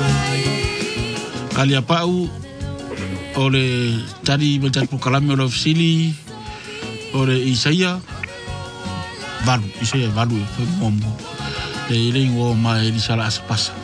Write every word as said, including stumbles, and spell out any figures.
Ali apau o le tari me tari pokalame o le ofisili o le Isaia valu Isaia valu e foi momo le ile ngo mai li sala asapasa